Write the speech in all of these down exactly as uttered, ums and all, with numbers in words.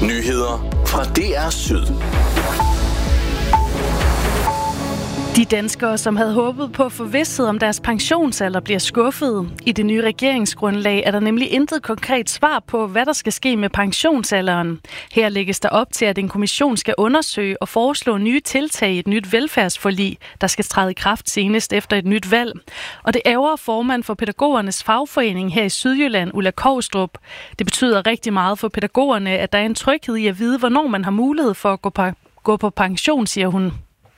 Nyheder fra D R Syd. De danskere, som havde håbet på at få vished om deres pensionsalder, bliver skuffede. I det nye regeringsgrundlag er der nemlig intet konkret svar på, hvad der skal ske med pensionsalderen. Her lægges der op til, at en kommission skal undersøge og foreslå nye tiltag i et nyt velfærdsforlig, der skal træde i kraft senest efter et nyt valg. Og det ærger formand for pædagogernes fagforening her i Sydjylland, Ulla Kovstrup. Det betyder rigtig meget for pædagogerne, at der er en tryghed i at vide, hvornår man har mulighed for at gå på, gå på pension, siger hun.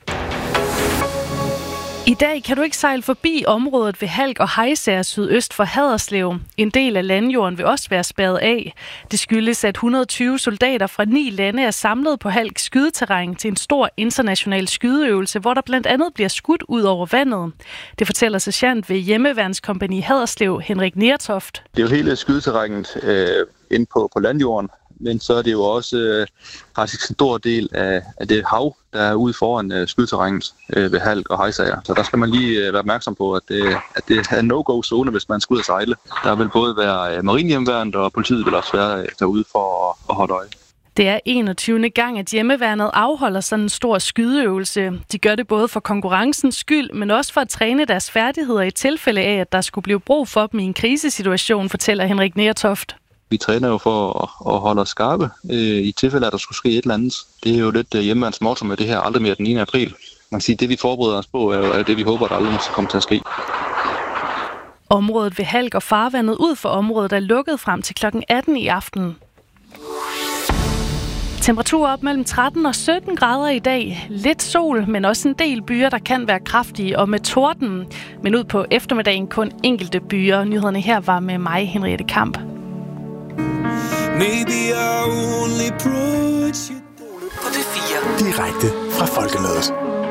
I dag kan du ikke sejle forbi området ved Halk og Hejsager sydøst for Haderslev. En del af landjorden vil også være spærret af. Det skyldes, at et hundrede og tyve soldater fra ni lande er samlet på Halk skydeterræn til en stor international skydeøvelse, hvor der blandt andet bliver skudt ud over vandet. Det fortæller sergeant ved Hjemmeværnskompagni Haderslev, Henrik Nertoft. Det er jo hele skydeterrænet øh, inde på, på landjorden. Men så er det jo også øh, faktisk en stor del af, af det hav, der er ude foran øh, skydeterrænet øh, ved Halk og Hejsager. Så der skal man lige øh, være opmærksom på, at det, at det er en no-go-zone, hvis man skal ud og sejle. Der vil både være øh, marinehjemmeværnet, og politiet vil også være øh, derude for at, at holde øje. Det er enogtyvende gang, at hjemmeværnet afholder sådan en stor skydeøvelse. De gør det både for konkurrencens skyld, men også for at træne deres færdigheder i tilfælde af, at der skulle blive brug for dem i en krisesituation, fortæller Henrik Nertoft. Vi træner jo for at, at holde os skarpe øh, i tilfælde, at der skulle ske et eller andet. Det er jo lidt uh, hjemmeværens motto med det her aldrig mere den niende april. Man kan sige, at det vi forbereder os på, er jo er det, vi håber, der aldrig skal komme til at ske. Området ved Halk og farvandet ud for området er lukket frem til klokken atten i aften. Temperatur op mellem tretten og sytten grader i dag. Lidt sol, men også en del byer, der kan være kraftige og med torden. Men ud på eftermiddagen kun enkelte byer. Nyhederne her var med mig, Henriette Kamp. På P fire. Direkte fra Folkemødet.